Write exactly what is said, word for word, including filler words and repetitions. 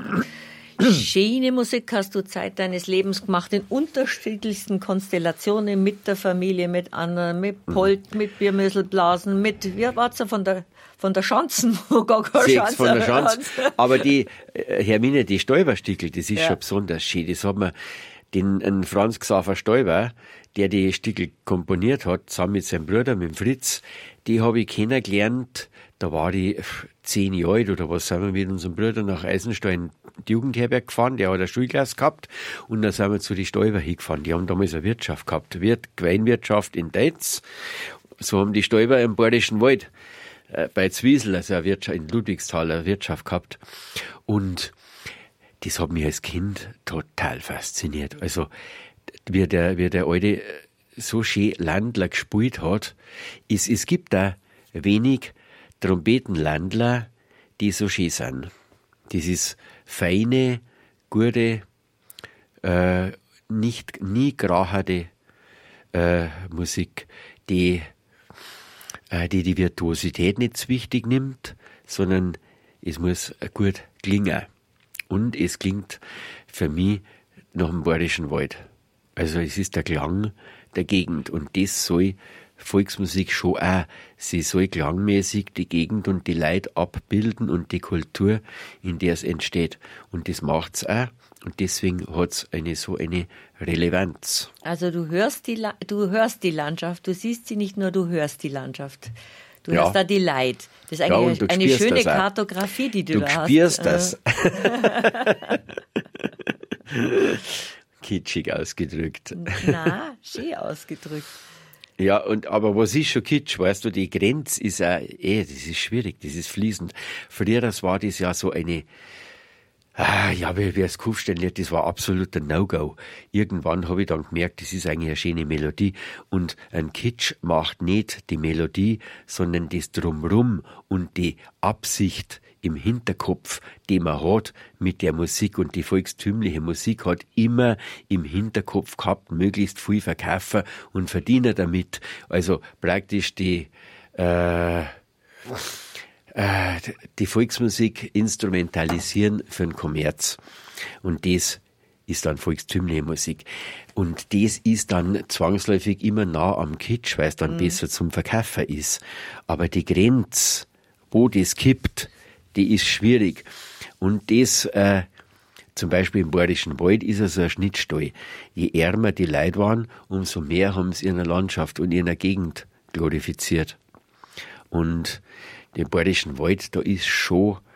Schöne Musik hast du Zeit deines Lebens gemacht, in unterschiedlichsten Konstellationen, mit der Familie, mit anderen, mit Polt, mhm. mit Biermüsselblasen, mit, wie war's ja von der, von der Schanzen, wo gar keine Schanze von der Schanze. Aber die, äh, Hermine, die Stäuberstickel, das ist ja. schon besonders schön. Das hat mir den, einen Franz Xaver Stäuber, der die Stickel komponiert hat, zusammen mit seinem Bruder, mit dem Fritz, die habe ich kennengelernt. Da war ich zehn Jahre alt oder was, sind wir mit unserem Bruder nach Eisenstadt in die Jugendherberg gefahren, der hat eine Schulklasse gehabt und dann sind wir zu den Stäuber hingefahren. Die haben damals eine Wirtschaft gehabt, Wirt, Weinwirtschaft in Deitz. So haben die Stäuber im Bayerischen Wald äh, bei Zwiesel, also eine Wirtschaft, in Ludwigsthal eine Wirtschaft gehabt. Und das hat mich als Kind total fasziniert. Also wie der, wie der Alte so schön Landler gespielt hat, es, es gibt da wenig Trompetenlandler, die so schön sind. Das ist feine, gute, äh, nicht, nie gracherte äh, Musik, die, äh, die die Virtuosität nicht so wichtig nimmt, sondern es muss gut klingen. Und es klingt für mich nach dem Bayerischen Wald. Also es ist der Klang der Gegend und das soll Volksmusik schon auch. Sie soll klangmäßig die Gegend und die Leute abbilden und die Kultur, in der es entsteht. Und das macht's auch. Und deswegen hat's eine so eine Relevanz. Also du hörst die, du hörst die Landschaft, du siehst sie nicht nur, du hörst die Landschaft. Du ja. hörst da die Leute. Das ist eigentlich ja, eine schöne Kartografie, die du, du da hast. Du spürst das. Kitschig ausgedrückt. Na, schön ausgedrückt. Ja, und, aber was ist schon Kitsch, weißt du, die Grenze ist ja, eh, das ist schwierig, das ist fließend. Früher, das war das ja so eine, ah, ja, wie, wie es aufstellen, das war absoluter No-Go. Irgendwann habe ich dann gemerkt, das ist eigentlich eine schöne Melodie. Und ein Kitsch macht nicht die Melodie, sondern das Drumrum und die Absicht im Hinterkopf, die man hat mit der Musik. Und die volkstümliche Musik hat immer im Hinterkopf gehabt, möglichst viel verkaufen und verdienen damit. Also praktisch die, äh, äh, die Volksmusik instrumentalisieren für den Kommerz. Und das ist dann volkstümliche Musik. Und das ist dann zwangsläufig immer nah am Kitsch, weil es dann mhm. besser zum Verkaufen ist. Aber die Grenze, wo das kippt, die ist schwierig. Und das, äh, zum Beispiel im Bayerischen Wald ist es so ein Schnittstall. Je ärmer die Leute waren, umso mehr haben sie ihre Landschaft und ihre Gegend glorifiziert. Und im Bayerischen Wald, da ist schon